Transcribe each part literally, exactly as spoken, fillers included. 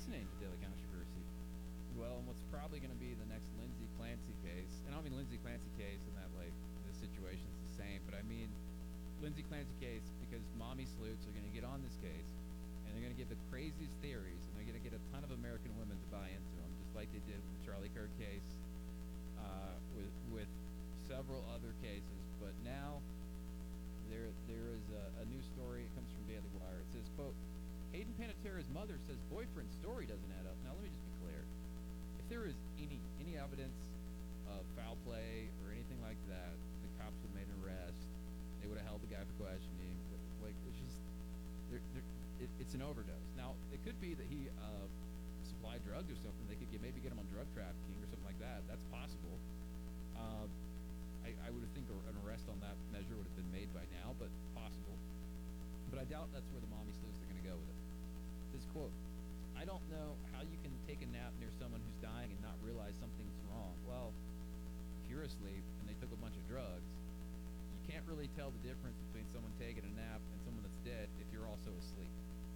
listening to Daily Controversy. Well, and what's probably going to be the next Lindsay Clancy case, and I don't mean Lindsay Clancy case in that, like, this situation's the same, but I mean Lindsay Clancy case because mommy sleuths are going to get on this case, and they're going to give the craziest theories, and they're going to get a ton of American women to buy into them, just like they did with the Charlie Kirk case, uh, with, with several other cases. But now there there is a, a new story. It comes from Daily Wire. It says, quote, Hayden Panettera's mother says boyfriend's story doesn't add up. Now, let me just be clear. If there is any any evidence of foul play or anything like that, the cops would have made an arrest. They would have held the guy for questioning. Like, it's just, they're, they're, it, it's an overdose. Now, it could be that he uh, supplied drugs or something. They could get, maybe get him on drug trafficking or something like that. That's possible. Uh, I, I would think an arrest on that measure would have been made by now, but possible. But I doubt that's where the mommy sleuths are going to go with it. This quote, I don't know how you can take a nap near someone who's dying and not realize something's wrong. Well, if you're asleep and they took a bunch of drugs, you can't really tell the difference between someone taking a nap and someone that's dead if you're also asleep.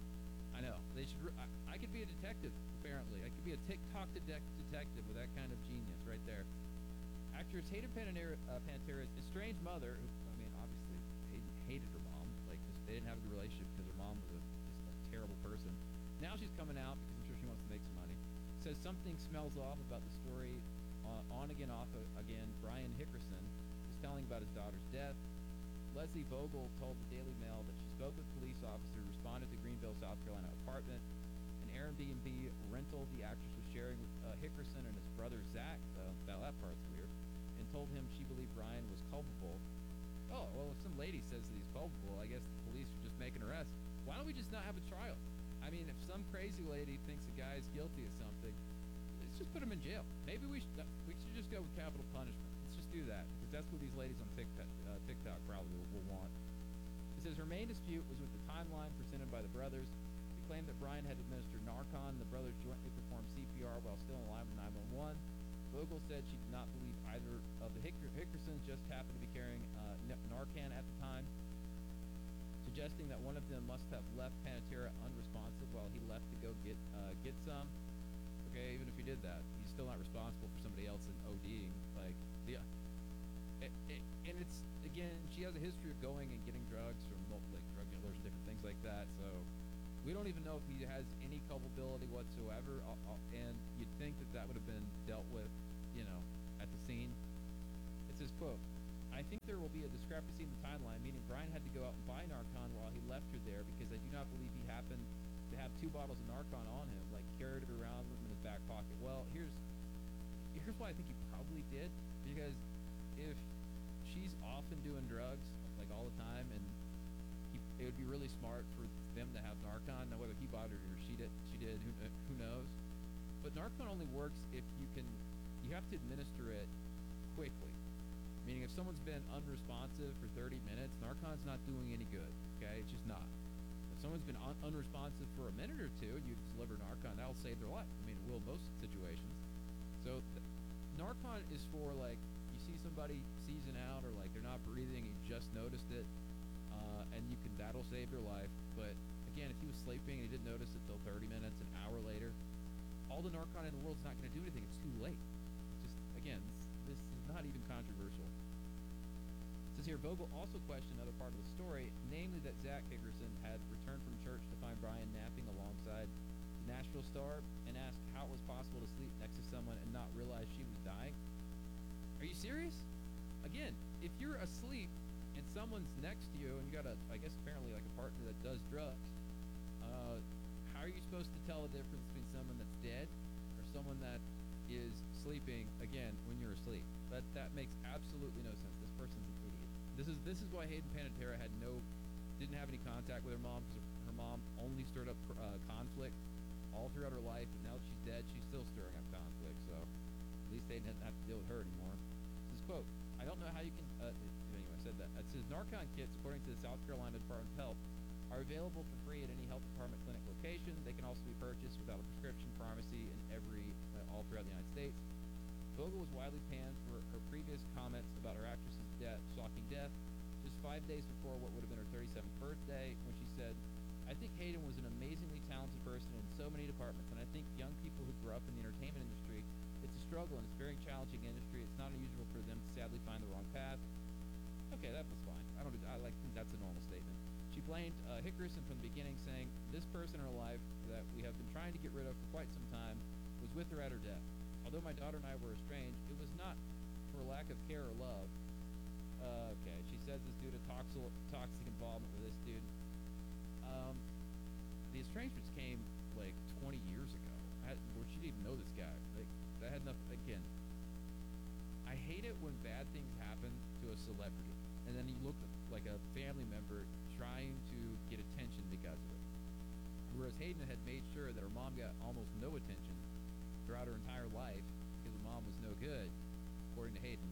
I know. They should. Re- I, I could be a detective, apparently. I could be a TikTok de- detective with that kind of genius right there. Actress Hayden Panettiere, uh, Panettiere's estranged mother, who, I mean, obviously Hayden hated her mom. Like, just, they didn't have a good relationship because her mom was a, just a terrible person. Now she's coming out because I'm sure she wants to make some money. Says something smells off about the story uh, on again, off again. Brian Hickerson is telling about his daughter's death. Leslie Vogel told the Daily Mail that she spoke with police officers, responded to Greenville, South Carolina apartment, an Airbnb rental the actress was sharing with uh, Hickerson and his brother Zach. Uh, that, that part's weird. And told him she believed Brian was culpable. Oh, well, if some lady says that he's culpable, I guess the police should just make an arrest. Why don't we just not have a trial? I mean, if some crazy lady thinks a guy is guilty of something, let's just put him in jail. Maybe we should we should just go with capital punishment. Let's just do that, because that's what these ladies on TikTok, uh, TikTok probably will, will want. It says her main dispute was with the timeline presented by the brothers. They claimed that Brian had administered Narcan. The brothers jointly performed C P R while still in line with nine one one. Vogel said she did not believe either of the Hicker- Hickersons just happened to be carrying uh, Narcan at the time, suggesting that one of them must have left Panettiere unresponsive while he left to go get uh, get some. Okay, even if he did that, he's still not responsible for somebody else in ODing. Like, the, it, it, and it's, again, she has a history of going and getting drugs from like drug dealers and different things like that. So we don't even know if he has any culpability whatsoever. Uh, uh, and you'd think that that would have been dealt with, you know, at the scene. It says, quote, I think there will be a discrepancy in the timeline, meaning Brian had to go out and buy Narcan while he left her there, because I do not believe he happened to have two bottles of Narcan on him, like carried it around with him in his back pocket. Well, here's here's why I think he probably did, because if she's often doing drugs, like all the time, and he, it would be really smart for them to have Narcan. Now, whether he bought it or she did, she did, who, who knows? But Narcan only works if you can, you have to administer it quickly. Meaning, if someone's been unresponsive for thirty minutes, Narcan's not doing any good, okay? It's just not. If someone's been un- unresponsive for a minute or two, and you deliver Narcan, that'll save their life. I mean, it will in most situations. So, th- Narcan is for, like, you see somebody season out, or, like, they're not breathing, you just noticed it, uh, and you can, that'll save their life. But, again, if he was sleeping and he didn't notice it till thirty minutes, an hour later, all the Narcan in the world is not going to do anything. It's too late. It's just, again, this, this is not even controversial. It says here, Vogel also questioned another part of the story, namely that Zach Hickerson had returned from church to find Brian napping alongside the Nashville star, and asked how it was possible to sleep next to someone and not realize she was dying. Are you serious? Again, if you're asleep and someone's next to you, and you got a, I guess apparently like a partner that does drugs, uh, how are you supposed to tell the difference between someone that's dead or someone that is sleeping, again, when you're asleep? That that makes absolutely no sense. This person's an idiot. This is this is why Hayden Panettiere had no, didn't have any contact with her mom, because her mom only stirred up uh, conflict all throughout her life. And now that she's dead, she's still stirring up conflict. So at least they didn't have to deal with her anymore. This quote, I don't know how you can, uh, anyway, I said that. It says, Narcan kits, according to the South Carolina Department of Health, are available for free at any health department clinic location. They can also be purchased without a prescription pharmacy in every, uh, all throughout the United States. Vogel was widely panned for her previous comments about her actress's death, shocking death, just five days before what would have been her thirty-seventh birthday, when she said, I think Hayden was an amazingly talented person in so many departments, and I think up in the entertainment industry. It's a struggle, and it's a very challenging industry. It's not unusual for them to sadly find the wrong path. Okay, that was fine. I don't. I like think that's a normal statement. She blamed uh, Hickerson from the beginning, saying this person in her life that we have been trying to get rid of for quite some time was with her at her death. Although my daughter and I were estranged, it was not for lack of care or love. Uh, okay, she says this due to toxic, toxic involvement with this dude. Um, the estrangements came like twenty years ago. I had, where she didn't even know this guy. Like that had nothing. Again, I hate it when bad things happen to a celebrity, and then you look like a family member trying to get attention because of it. Whereas Hayden had made sure that her mom got almost no attention throughout her entire life because her mom was no good, according to Hayden.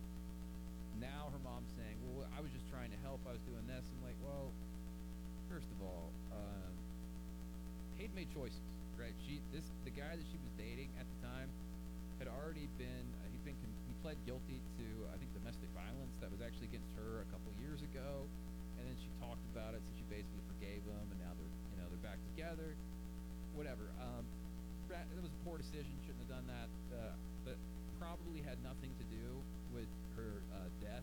Now her mom's saying, well, I was just trying to help. I was doing this. I'm like, well, first of all, um, Hayden made choices, right? She, this, the guy that she was dating at the time had already been, uh, he'd been, he pled guilty to, I think, domestic violence that was actually against her a couple years ago. And then she talked about it, so she basically forgave him, and now they're, you know, they're back together. Whatever. Um, it was a poor decision. Shouldn't have done that. Uh, but probably had nothing to do with her uh, death.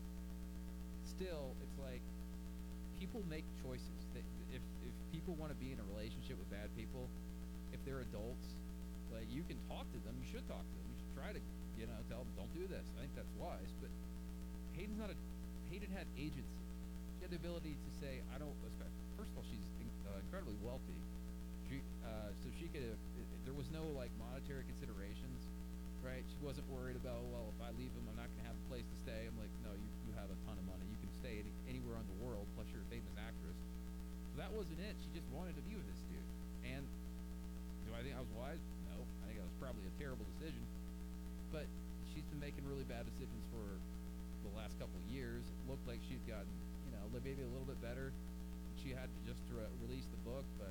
Still, it's like people make choices. They, if if people want to be in a relationship with bad people, if they're adults, like you can talk to them. You should talk to them. You should try to, you know, tell them don't do this. I think that's wise. But Hayden's not a. Hayden had agency. She had the ability to say, I don't. First of all, she's uh, incredibly wealthy. She, uh, so she could have. There was no like monetary considerations, right? She wasn't worried about, well, if I leave him, I'm not going to have a place to stay. I'm like, no, you, you have a ton of money. You can stay any, anywhere in the world. Plus, you're a famous actress. So that wasn't it. She just wanted to be with this dude. And do I think I was wise? No. I think that was probably a terrible decision. But she's been making really bad decisions for the last couple of years. It looked like she'd gotten, you know, maybe a little bit better. She had to just re- release the book, but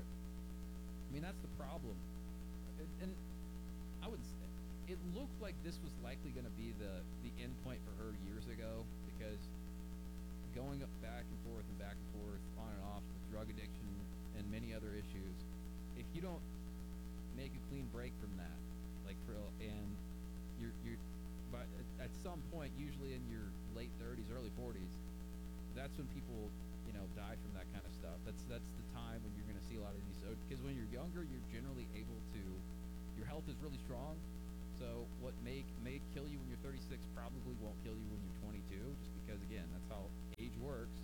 I mean that's the problem. It, and I would say it looked like this was likely going to be the the end point for her years ago, because going up back and forth and back and forth on and off with drug addiction and many other issues, if you don't make a clean break from that, like for and you're you're but at some point, usually in your late thirties, early forties, that's when people, you know, die from that kind of stuff. That's that's the time when you're going to see a lot of these. Because when you're younger, you're generally able to, your health is really strong. So what may may kill you when you're thirty-six probably won't kill you when you're twenty-two, just because again, that's how age works.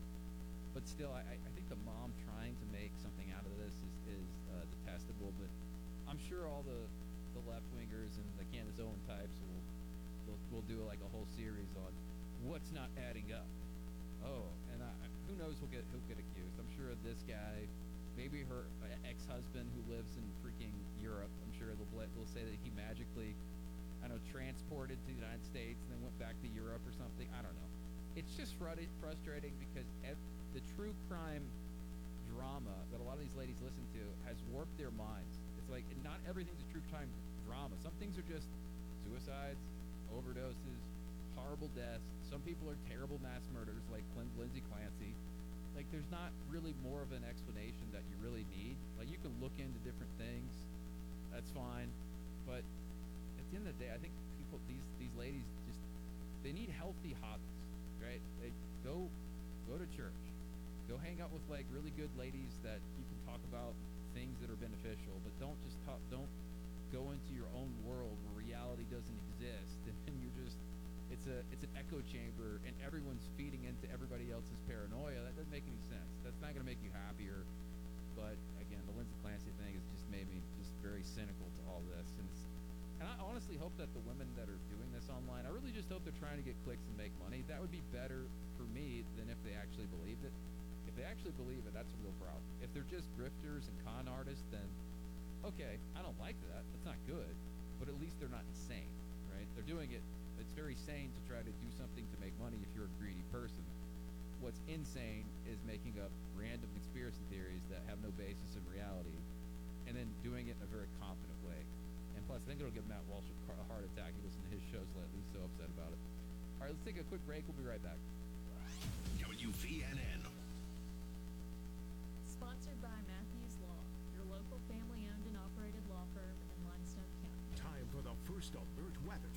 But still, I, I think the mom trying to make something out of this is is uh, detestable. But I'm sure all the the left wingers and the Candace Owen types will. We'll do like a whole series on what's not adding up. Oh, and I, who knows who'll get who'll get accused? I'm sure this guy, maybe her ex-husband who lives in freaking Europe. I'm sure they'll they'll say that he magically, I don't know, transported to the United States and then went back to Europe or something. I don't know. It's just frustrating because ev- the true crime drama that a lot of these ladies listen to has warped their minds. It's like not everything's a true crime drama. Some things are just suicides, overdoses, horrible deaths. Some people are terrible mass murders like Clint, Lindsay Clancy. Like there's not really more of an explanation that you really need. Like you can look into different things, that's fine, but at the end of the day, I think people, these these ladies just, they need healthy hobbies, right? They go go to church, go hang out with like really good ladies that you can talk about things that are beneficial, but don't just talk, don't go into your own world where reality doesn't exist, and then you're just, it's a it's an echo chamber, and everyone's feeding into everybody else's paranoia. That doesn't make any sense. That's not going to make you happier. But again, the Lindsay Clancy thing has just made me just very cynical to all this, and it's, and I honestly hope that the women that are doing this online, I really just hope they're trying to get clicks and make money. That would be better for me than if they actually believed it. If they actually believe it, that's a real problem. If they're just grifters and con artists, then okay, I don't like that. That's not good. But at least they're not insane, right? They're doing it. It's very sane to try to do something to make money if you're a greedy person. What's insane is making up random conspiracy theories that have no basis in reality, and then doing it in a very confident way. And plus, I think it'll give Matt Walsh a heart attack. He listens to his shows lately, he's so upset about it. All right, let's take a quick break. We'll be right back. W V N N. Sponsored by Matthews Law, your local family-owned and operated law firm in Limestone County. Time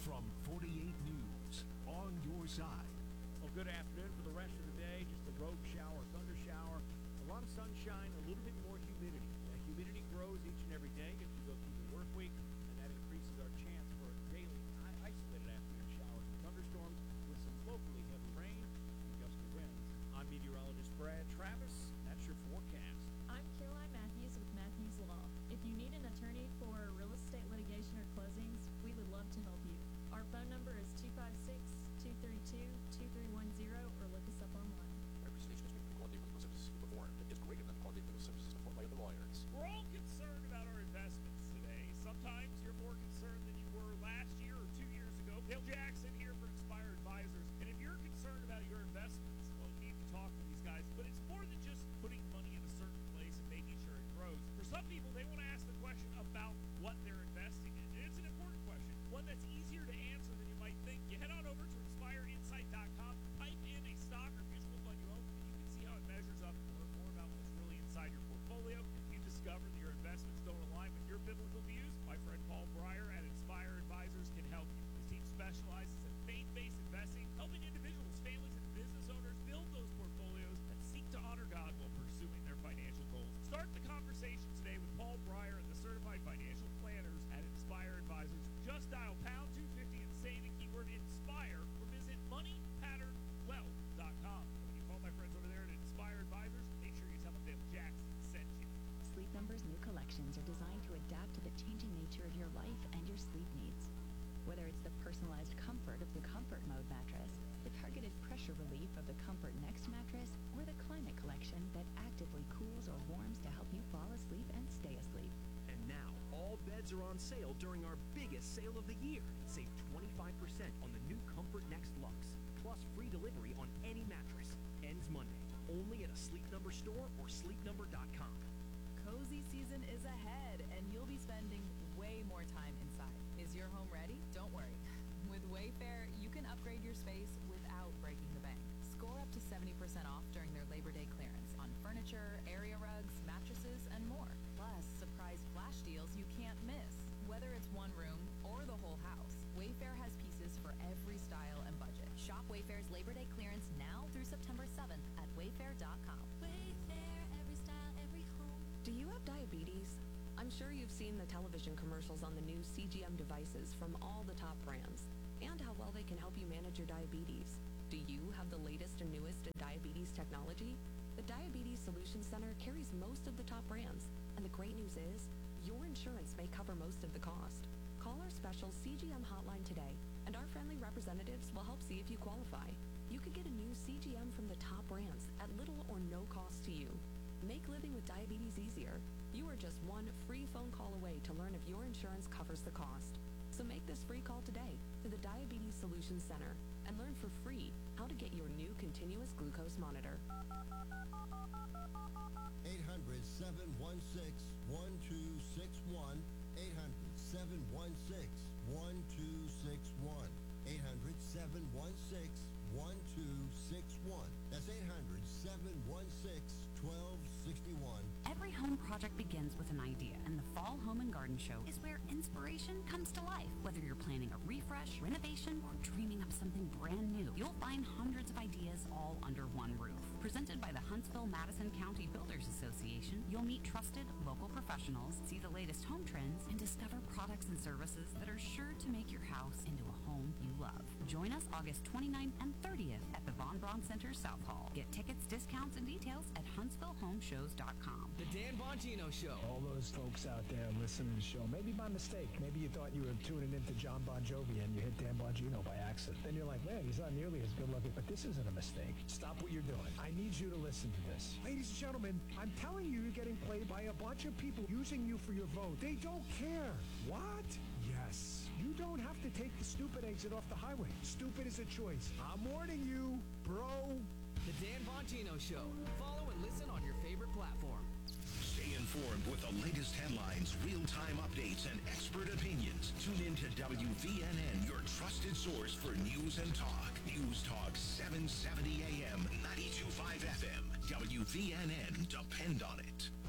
from forty-eight News, on your side. Well, good afternoon for the rest of the day. Just a rogue shower, thunder shower, a lot of sunshine, a little bit more humidity. That humidity grows each and every day as we go through the work week, and that increases our chance for daily isolated afternoon showers and thunderstorms with some locally heavy rain and gusty winds. I'm meteorologist Brad Travis. That's your forecast. I'm Caroline Matthews with Matthews Law. If you need an attorney for real estate litigation or closings, we would love to help you. Our phone number is two five six, two three two, two three one zero or look us up online. Representation is made quality legal services performed is greater than quality legal services performed by other lawyers. We're all concerned about our investments today. Sometimes you're more concerned than you were last year or two years ago. Dale Jackson here for Inspire Advisors. And if you're concerned about your investments, well, you need to talk to these guys. But it's more than just putting money in a certain place and making sure it grows. For some people, they want to ask the question about what they're investing in. And it's an important question, one that's easier to answer than you might think. You head on over to inspire insight dot com, type in a stock or mutual fund you own, and you can see how it measures up and learn more about what's really inside your portfolio. If you discover that your investments don't align with your biblical views, my friend Paul Breyer at Inspire Advisors can help you. His team specializes in faith-based investing, helping individuals, families, and business owners build those portfolios that seek to honor God while pursuing their financial goals. Start the conversation today with Paul Breyer and the Certified Financial Planners at Inspire Advisors. Just dial pound two fifty and say the keyword INSPIRE or visit money pattern wealth dot com. When you call my friends over there at Inspire Advisors, make sure you tell them Dale Jackson sent you. Sleep Number's new collections are designed to adapt to the changing nature of your life and your sleep needs. Whether it's the personalized comfort of the Comfort Mode mattress, the targeted pressure relief of the Comfort Next mattress, or the Climate Collection that actively cools or warms to help you fall asleep and stay asleep. And now, all beds are on sale during our biggest sale of the year. Save twenty-five percent on the new Comfort Next Luxe, plus free delivery on any mattress. Ends Monday, only at a Sleep Number store or sleep number dot com. Cozy season is ahead, and you'll be spending way more time inside. Is your home ready? Don't worry. With Wayfair, you can upgrade your space without breaking the bank. Score up to seventy percent off during their Labor Day clearance on furniture, area rugs, mattresses, and more. Plus, surprise flash deals you can't miss. Whether it's one room or the whole house, Wayfair has pieces for every style and budget. Shop Wayfair's Labor Day clearance now through September seventh at wayfair dot com. Wayfair, every style, every home. Do you have diabetes? I'm sure you've seen the television commercials on the new C G M devices from all the top brands and how well they can help you manage your diabetes. Do you have the latest and newest in diabetes technology? The Diabetes Solutions Center carries most of the top brands, and the great news is your insurance may cover most of the cost. Call our special C G M hotline today, and our friendly representatives will help see if you qualify. You could get a new C G M from the top brands at little or no cost to you. Make living with diabetes easier. You are just one free phone call away to learn if your insurance covers the cost. So make this free call today to the Diabetes Solutions Center and learn for free how to get your new continuous glucose monitor. eight hundred, seven one six, one two six one. eight hundred, seven one six, one two six one. eight hundred, seven one six, one two six one. That's eight hundred, seven one six, one two six one. Every home project begins with an idea, and the Fall Home and Garden Show is where inspiration comes to life. Whether you're planning a refresh, renovation, or dreaming up something brand new, you'll find hundreds of ideas all under one roof. Presented by the Huntsville-Madison County Builders Association, you'll meet trusted local professionals, see the latest home trends, and discover products and services that are sure to make your house into a home you love. Join us August twenty-ninth and thirtieth at the Von Braun Center South Hall. Get tickets, discounts, and details at huntsville home shows dot com. The Dan Bongino Show. All those folks out there listening to the show, maybe by mistake. Maybe you thought you were tuning into John Bon Jovi and you hit Dan Bongino by accident. Then you're like, man, he's not nearly as good looking, but this isn't a mistake. Stop what you're doing. I need you to listen to this. Ladies and gentlemen, I'm telling you, you're getting played by a bunch of people using you for your vote. They don't care. What? Yes. You don't have to take the stupid exit off the highway. Stupid is a choice. I'm warning you, bro. The Dan Bongino Show. Follow and listen on your favorite platform. Stay informed with the latest headlines, real-time updates, and expert opinions. Tune in to W V N N, your trusted source for news and talk. News Talk seven seventy A M, ninety-two point five F M. W V N N. Depend on it.